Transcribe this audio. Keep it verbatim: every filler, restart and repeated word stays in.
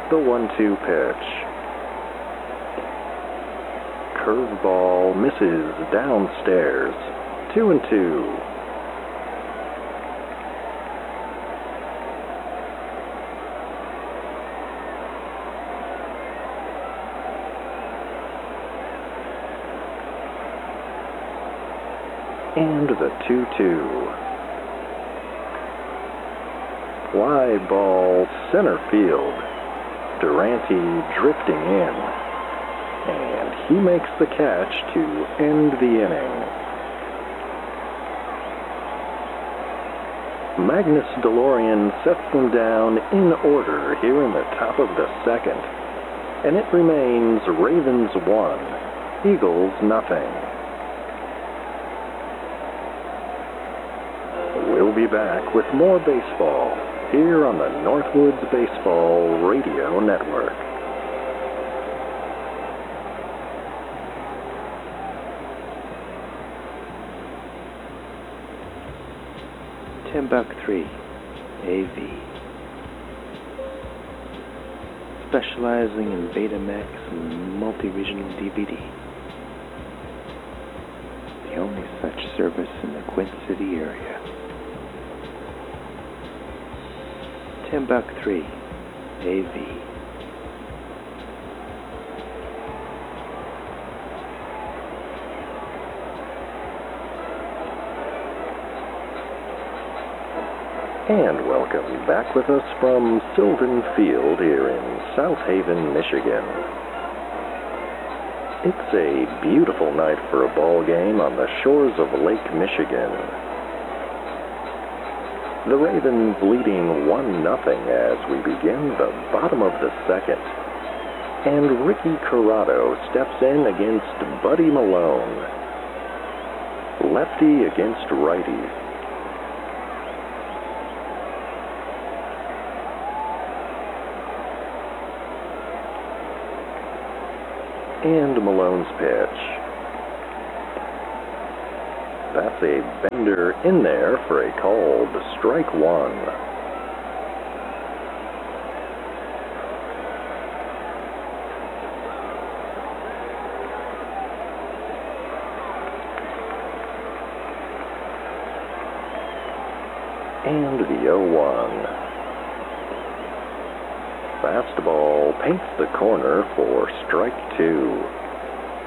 the one two pitch. Curveball misses downstairs. Two and two. And the two two. Fly ball center field. Durante drifting in. And he makes the catch to end the inning. Magnus DeLorean sets them down in order here in the top of the second. And it remains Ravens one, Eagles nothing. We'll be back with more baseball here on the Northwoods Baseball Radio Network. ten buck three, A V. Specializing in Betamax and multi-regional D V D. The only such service in the Quint City area. ten buck three, A V. And welcome back with us from Sylvan Field here in South Haven, Michigan. It's a beautiful night for a ball game on the shores of Lake Michigan. The Ravens leading one nothing as we begin the bottom of the second. And Ricky Corrado steps in against Buddy Malone. Lefty against righty. And Malone's pitch. That's a bender in there for a called strike one. And the oh one. Fastball paints the corner for strike two.